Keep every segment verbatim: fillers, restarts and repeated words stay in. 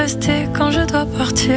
rester quand je dois partir.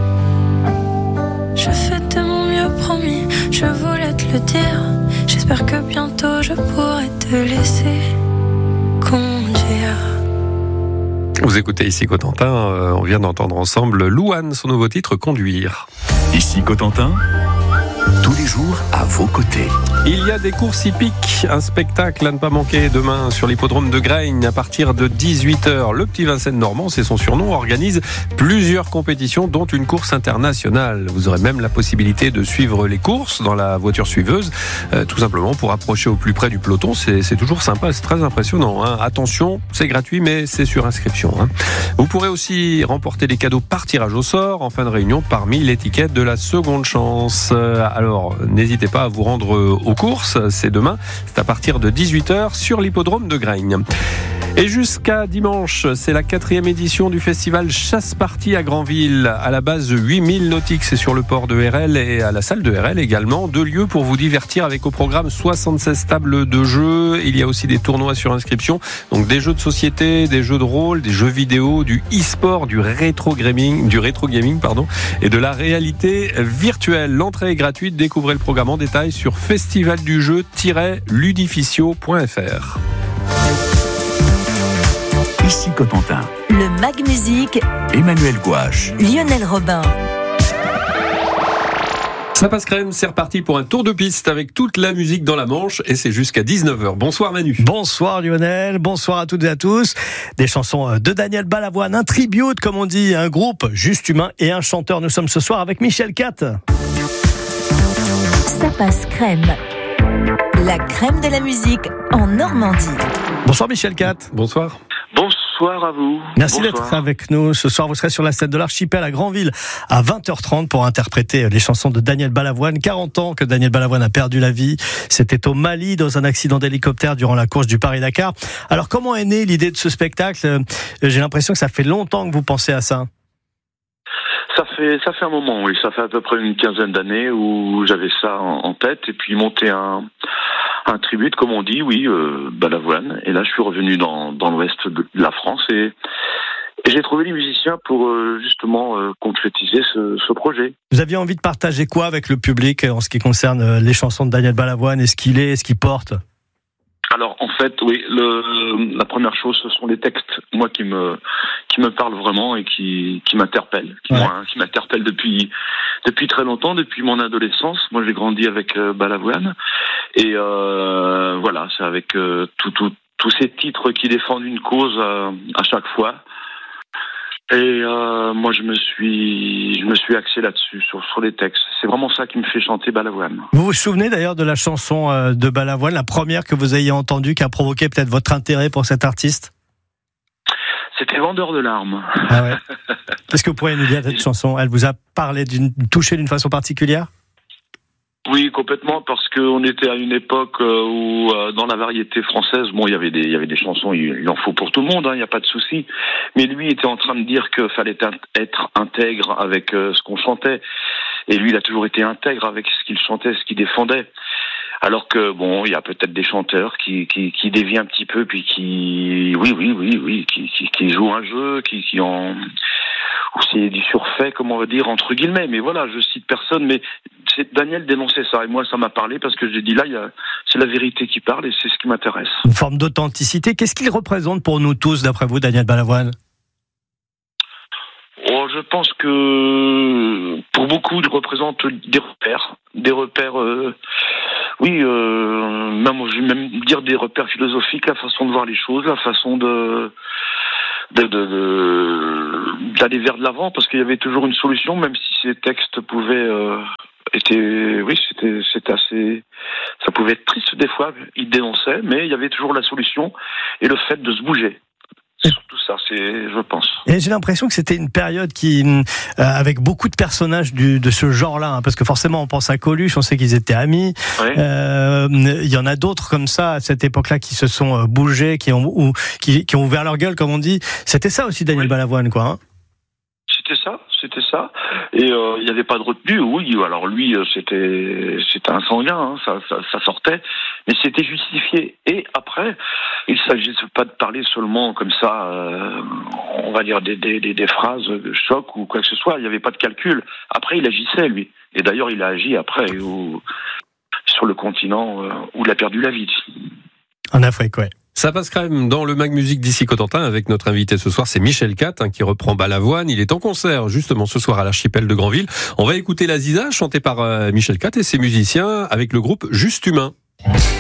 Je fais de mon mieux, promis, je voulais te le dire. J'espère que bientôt je pourrai te laisser conduire. Vous écoutez ici Cotentin, euh, on vient d'entendre ensemble Louane, son nouveau titre, Conduire. Ici Cotentin, tous les jours à vos côtés. Il y a des courses hippiques, un spectacle à ne pas manquer demain sur l'hippodrome de Graigne à partir de dix-huit heures. Le Petit Vincennes Normand, c'est son surnom, organise plusieurs compétitions dont une course internationale. Vous aurez même la possibilité de suivre les courses dans la voiture suiveuse, euh, tout simplement pour approcher au plus près du peloton. C'est, c'est toujours sympa, c'est très impressionnant, hein. Attention, c'est gratuit mais c'est sur inscription, hein. Vous pourrez aussi remporter des cadeaux par tirage au sort en fin de réunion parmi l'étiquette de la seconde chance. Euh, alors n'hésitez pas à vous rendre aux courses, c'est demain, c'est à partir de dix-huit heures sur l'hippodrome de Graigne. Et jusqu'à dimanche, c'est la quatrième édition du festival Chasse-Party à Granville. À la base, huit mille nautiques, c'est sur le port de R L et à la salle de R L également. Deux lieux pour vous divertir avec au programme soixante-seize tables de jeux. Il y a aussi des tournois sur inscription. Donc des jeux de société, des jeux de rôle, des jeux vidéo, du e-sport, du rétro gaming, du rétro gaming, pardon, et de la réalité virtuelle. L'entrée est gratuite. Découvrez le programme en détail sur festival du jeu tiret ludificio point f r. Ici Cotentin. Le Mag Musique. Emmanuel Gouache. Lionel Robin. Ça passe crème, c'est reparti pour un tour de piste avec toute la musique dans la Manche et c'est jusqu'à dix-neuf heures. Bonsoir Manu. Bonsoir Lionel, bonsoir à toutes et à tous. Des chansons de Daniel Balavoine, un tribute comme on dit, un groupe juste humain et un chanteur. Nous sommes ce soir avec Michel Cat. Ça passe crème. La crème de la musique en Normandie. Bonsoir Michel Cat. Bonsoir. Bonsoir à vous. Merci Bonsoir. d'être avec nous. Ce soir, vous serez sur la scène de l'Archipel à Granville à vingt heures trente pour interpréter les chansons de Daniel Balavoine. quarante ans que Daniel Balavoine a perdu la vie. C'était au Mali dans un accident d'hélicoptère durant la course du Paris-Dakar. Alors, comment est née l'idée de ce spectacle ? J'ai l'impression que ça fait longtemps que vous pensez à ça. Ça fait, ça fait un moment, oui. Ça fait à peu près une quinzaine d'années où j'avais ça en, en tête et puis monter un, un tribute, comme on dit, oui, euh, Balavoine. Et là, je suis revenu dans, dans l'ouest de la France et, et j'ai trouvé les musiciens pour euh, justement euh, concrétiser ce, ce projet. Vous aviez envie de partager quoi avec le public en ce qui concerne les chansons de Daniel Balavoine et ce qu'il est et ce qu'il porte ? Alors en fait, oui, le, la première chose, ce sont les textes, moi qui me qui me parlent vraiment et qui qui m'interpellent, qui, ouais. moi, qui m'interpellent depuis depuis très longtemps, depuis mon adolescence. Moi, j'ai grandi avec euh, Balavoine et euh, voilà, c'est avec euh, tout, tout, tous ces titres qui défendent une cause euh, à chaque fois. Et euh, moi, je me suis, je me suis axé là-dessus, sur, sur les textes. C'est vraiment ça qui me fait chanter Balavoine. Vous vous souvenez d'ailleurs de la chanson de Balavoine, la première que vous ayez entendue, qui a provoqué peut-être votre intérêt pour cet artiste ? C'était Vendeur de larmes. Ah ouais. Est-ce que vous pourriez nous dire cette chanson ? Elle vous a parlé, d'une, touché d'une façon particulière ? Oui, complètement, parce qu'on était à une époque où, dans la variété française, bon, il y avait des, il y avait des chansons, il en faut pour tout le monde, hein, il n'y a pas de souci. Mais lui était en train de dire qu'il fallait être intègre avec ce qu'on chantait. Et lui, il a toujours été intègre avec ce qu'il chantait, ce qu'il défendait. Alors que, bon, il y a peut-être des chanteurs qui, qui, qui dévient un petit peu, puis qui, oui, oui, oui, oui, qui, qui, qui jouent un jeu, qui, qui en, ou c'est du surfait, comme on va dire, entre guillemets. Mais voilà, je cite personne, mais c'est, Daniel dénonçait ça. Et moi, ça m'a parlé parce que j'ai dit là, il y a, c'est la vérité qui parle et c'est ce qui m'intéresse. Une forme d'authenticité. Qu'est-ce qu'il représente pour nous tous, d'après vous, Daniel Balavoine ? Oh, je pense que pour beaucoup, il représente des repères, des repères, euh, oui, euh, même, je vais même dire des repères philosophiques, la façon de voir les choses, la façon de, de, de, de d'aller vers de l'avant, parce qu'il y avait toujours une solution, même si ces textes pouvaient, euh, étaient, oui, c'était, c'était assez, ça pouvait être triste des fois. Il dénonçait, mais il y avait toujours la solution et le fait de se bouger. Surtout ça, c'est, je pense. Et j'ai l'impression que c'était une période qui, euh, avec beaucoup de personnages du, de ce genre-là, hein, parce que forcément on pense à Coluche, on sait qu'ils étaient amis. Il oui. euh, y en a d'autres comme ça à cette époque-là qui se sont bougés, qui ont, ou, qui, qui ont ouvert leur gueule, comme on dit. C'était ça aussi, Daniel oui. Balavoine, quoi. Hein. C'était ça. c'était ça. Et euh, il n'y avait pas de retenue. Oui, alors lui, c'était c'était un sanguin, hein, ça, ça, ça sortait, mais c'était justifié. Et après, il ne s'agissait pas de parler seulement comme ça, euh, on va dire des, des, des, des phrases de choc ou quoi que ce soit. Il n'y avait pas de calcul. Après, il agissait, lui. Et d'ailleurs, il a agi après où, sur le continent euh, où il a perdu la vie. En Afrique, ouais. Ça passe crème dans le Mag Musique d'ici Cotentin avec notre invité ce soir, c'est Michel Catt hein, qui reprend Balavoine. Il est en concert justement ce soir à l'Archipel de Granville. On va écouter La Ziza chantée par euh, Michel Catt et ses musiciens avec le groupe Juste Humain.